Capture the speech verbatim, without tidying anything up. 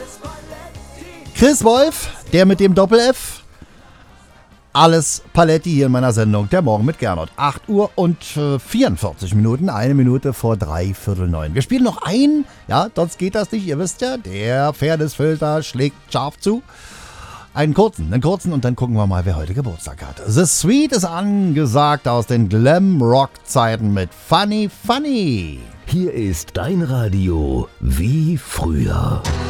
Chris Wolf, der mit dem Doppel-F. Alles Paletti hier in meiner Sendung, der Morgen mit Gernot. acht Uhr und äh, vierundvierzig Minuten, eine Minute vor drei Viertel neun. Wir spielen noch ein, ja, sonst geht das nicht, ihr wisst ja, der Fairnessfilter schlägt scharf zu. Einen kurzen, einen kurzen und dann gucken wir mal, wer heute Geburtstag hat. The Sweet ist angesagt aus den Glam-Rock-Zeiten mit Funny Funny. Hier ist dein Radio wie früher.